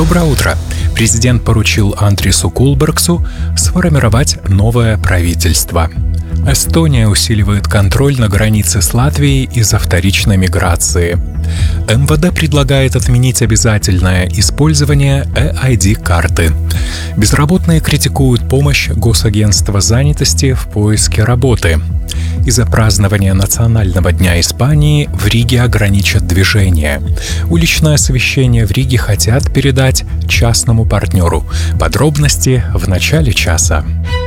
Доброе утро. Президент поручил Андрису Кулбергсу сформировать новое правительство. Эстония усиливает контроль на границе с Латвией из-за вторичной миграции. МВД предлагает отменить обязательное использование EID-карты. Безработные критикуют помощь Госагентства занятости в поиске работы. Из-за празднования Национального дня Испании в Риге ограничат движение. Уличное освещение в Риге хотят передать частному партнеру. Подробности в начале часа.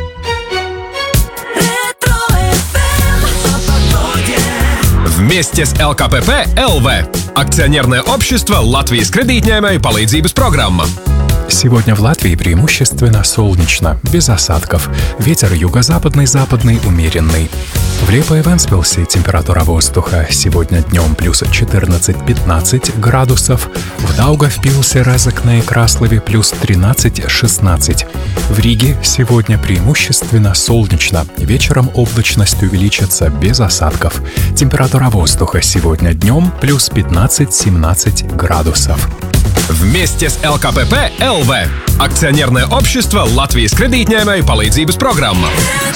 Вместе с ЛКПП ЛВ. Акционерное общество Латвijas kredītņēmēju palīdzības programma. Сегодня в Латвии преимущественно солнечно, без осадков. Ветер юго-западный, западный умеренный. В Лиепае и Вентспилсе температура воздуха сегодня днем плюс 14-15 градусов. В Даугавпилсе, Резекне и Краслове плюс 13-16. В Риге сегодня преимущественно солнечно. Вечером облачность увеличится без осадков. Температура воздуха сегодня днем плюс 15-17 градусов. Вместе с ЛКПП ЛВ. Акционерное общество Латвijas kredītņēmēju palīdzības programma.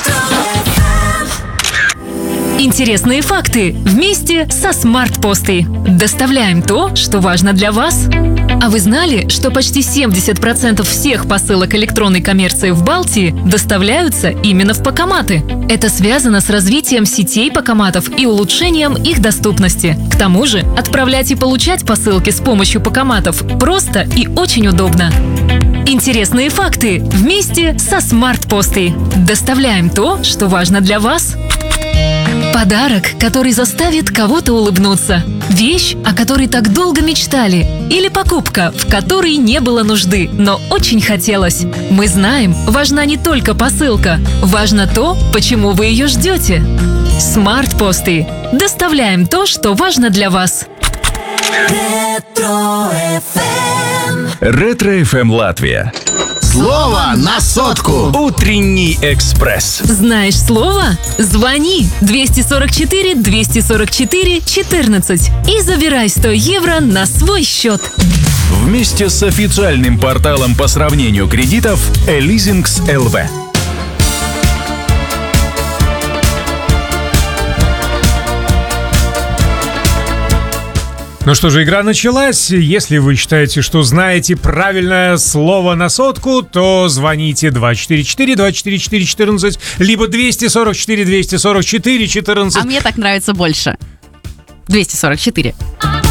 Интересные факты вместе со Смарт-Постой. Доставляем то, что важно для вас. А вы знали, что почти 70% всех посылок электронной коммерции в Балтии доставляются именно в Покоматы? Это связано с развитием сетей Покоматов и улучшением их доступности. К тому же, отправлять и получать посылки с помощью Покоматов просто и очень удобно. Интересные факты вместе со Смарт-Постой. Доставляем то, что важно для вас. Подарок, который заставит кого-то улыбнуться. Вещь, о которой так долго мечтали. Или покупка, в которой не было нужды, но очень хотелось. Мы знаем, важна не только посылка. Важно то, почему вы ее ждете. Смарт-Посты. Доставляем то, что важно для вас. Ретро-ФМ Латвия. Слово на сотку. Утренний экспресс. Знаешь слово? Звони 244 244 14 и забирай 100 евро на свой счет. Вместе с официальным порталом по сравнению кредитов Leasings LV. Ну что же, игра началась. Если вы считаете, что знаете правильное слово на сотку, то звоните 244-244-14, либо 244-244-14. А мне так нравится больше. 244.